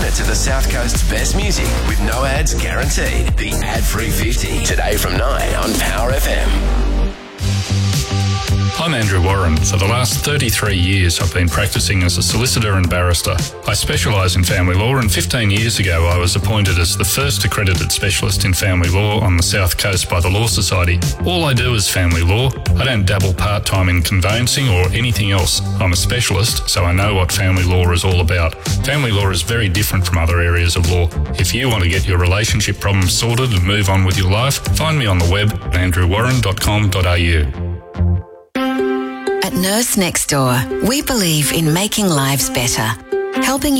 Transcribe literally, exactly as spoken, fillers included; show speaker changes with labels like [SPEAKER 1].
[SPEAKER 1] minutes of the South Coast's best music with no ads guaranteed. The Ad-Free fifty. Today from nine on Power F M.
[SPEAKER 2] I'm Andrew Warren. For the last thirty-three years, I've been practicing as a solicitor and barrister. I specialise in family law, and fifteen years ago I was appointed as the first accredited specialist in family law on the South Coast by the Law Society. All I do is family law. I don't dabble part-time in conveyancing or anything else. I'm a specialist, so I know what family law is all about. Family law is very different from other areas of law. If you want to get your relationship problems sorted and move on with your life, find me on the web at andrew warren dot com dot a u.
[SPEAKER 3] At Nurse Next Door, we believe in making lives better, helping